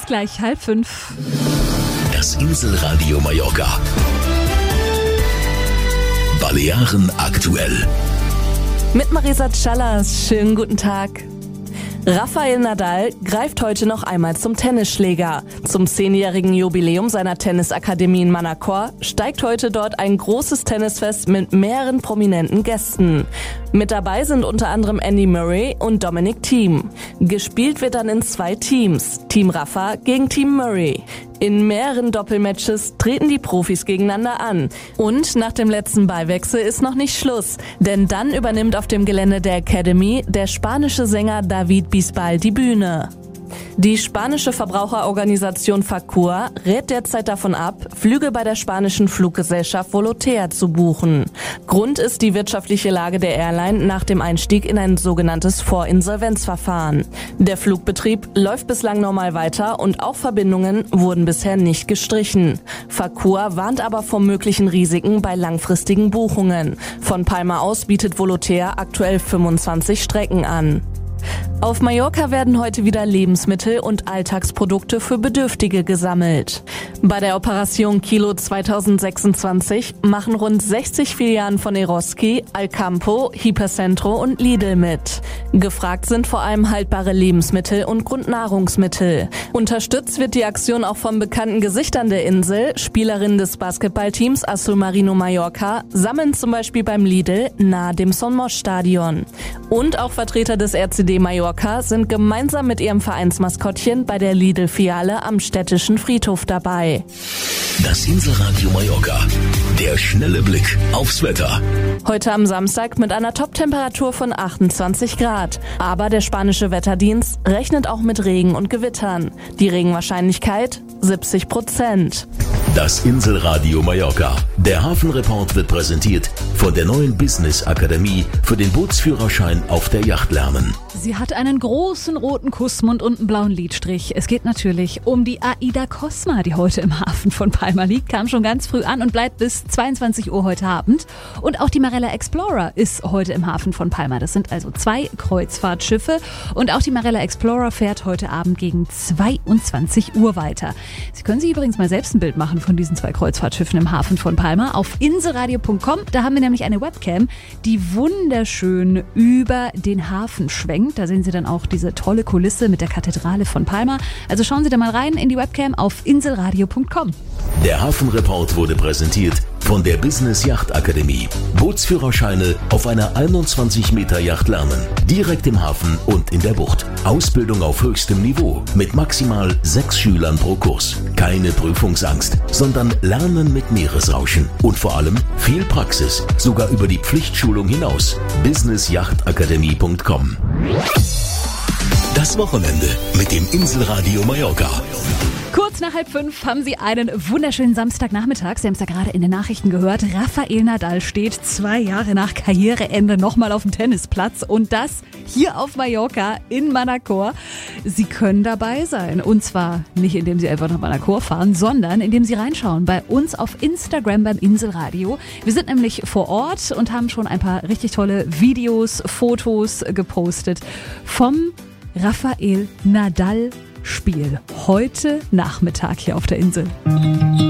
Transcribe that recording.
Ist gleich 4:30. Das Inselradio Mallorca. Balearen aktuell. Mit Marisa Tschallers. Schönen guten Tag. Rafael Nadal greift heute noch einmal zum Tennisschläger. Zum 10-jährigen Jubiläum seiner Tennisakademie in Manacor steigt heute dort ein großes Tennisfest mit mehreren prominenten Gästen. Mit dabei sind unter anderem Andy Murray und Dominic Thiem. Gespielt wird dann in 2 Teams. Team Rafa gegen Team Murray. In mehreren Doppelmatches treten die Profis gegeneinander an. Und nach dem letzten Ballwechsel ist noch nicht Schluss. Denn dann übernimmt auf dem Gelände der Academy der spanische Sänger David Bisbal die Bühne. Die spanische Verbraucherorganisation Facur rät derzeit davon ab, Flüge bei der spanischen Fluggesellschaft Volotea zu buchen. Grund ist die wirtschaftliche Lage der Airline nach dem Einstieg in ein sogenanntes Vorinsolvenzverfahren. Der Flugbetrieb läuft bislang normal weiter und auch Verbindungen wurden bisher nicht gestrichen. Facur warnt aber vor möglichen Risiken bei langfristigen Buchungen. Von Palma aus bietet Volotea aktuell 25 Strecken an. Auf Mallorca werden heute wieder Lebensmittel und Alltagsprodukte für Bedürftige gesammelt. Bei der Operation Kilo 2026 machen rund 60 Filialen von Eroski, Alcampo, Hipercentro und Lidl mit. Gefragt sind vor allem haltbare Lebensmittel und Grundnahrungsmittel. Unterstützt wird die Aktion auch von bekannten Gesichtern der Insel. Spielerinnen des Basketballteams Azul Marino Mallorca sammeln zum Beispiel beim Lidl nahe dem Son-Mosch-Stadion. Und auch Vertreter des RCD Mallorca sind gemeinsam mit ihrem Vereinsmaskottchen bei der Lidl-Filiale am städtischen Friedhof dabei. Das Inselradio Mallorca. Der schnelle Blick aufs Wetter. Heute am Samstag mit einer Top-Temperatur von 28 Grad. Aber der spanische Wetterdienst rechnet auch mit Regen und Gewittern. Die Regenwahrscheinlichkeit 70%. Das Inselradio Mallorca. Der Hafenreport wird präsentiert von der neuen Business Akademie für den Bootsführerschein auf der Yacht lernen. Sie hat einen großen roten Kussmund und einen blauen Lidstrich. Es geht natürlich um die AIDA Cosma, die heute im Hafen von Palma liegt. Kam schon ganz früh an und bleibt bis 22 Uhr heute Abend. Und auch die Marella Explorer ist heute im Hafen von Palma. Das sind also 2 Kreuzfahrtschiffe. Und auch die Marella Explorer fährt heute Abend gegen 22 Uhr weiter. Sie können sich übrigens mal selbst ein Bild machen von diesen 2 Kreuzfahrtschiffen im Hafen von Palma auf inselradio.com. Da haben wir nämlich eine Webcam, die wunderschön über den Hafen schwenkt. Da sehen Sie dann auch diese tolle Kulisse mit der Kathedrale von Palma. Also schauen Sie da mal rein in die Webcam auf inselradio.com. Der Hafenreport wurde präsentiert von der Business Yacht Akademie. Bootsführerscheine auf einer 21 Meter Yacht lernen. Direkt im Hafen und in der Bucht. Ausbildung auf höchstem Niveau mit maximal 6 Schülern pro Kurs. Keine Prüfungsangst, sondern Lernen mit Meeresrauschen. Und vor allem viel Praxis, sogar über die Pflichtschulung hinaus. businessjachtakademie.com. Das Wochenende mit dem Inselradio Mallorca. Kurz nach 4:30 haben Sie einen wunderschönen Samstagnachmittag. Sie haben es ja gerade in den Nachrichten gehört. Rafael Nadal steht 2 Jahre nach Karriereende nochmal auf dem Tennisplatz. Und das hier auf Mallorca in Manacor. Sie können dabei sein. Und zwar nicht, indem Sie einfach nach Manacor fahren, sondern indem Sie reinschauen bei uns auf Instagram beim Inselradio. Wir sind nämlich vor Ort und haben schon ein paar richtig tolle Videos, Fotos gepostet vom Rafael Nadal Spiel heute Nachmittag hier auf der Insel.